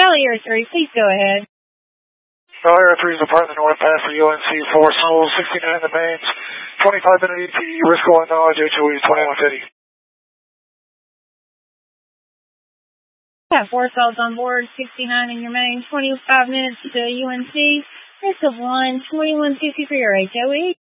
Valley Air 3, please go ahead. Valley Air 3 is departing the North Pass for UNC 4, Soul 69 the mains, 25-minute ET, risk one knowledge, HOE 2150. Have 4 cells on board, 69 in your main, 25 minutes to UNC, risk of 1, 2150 for your HOE.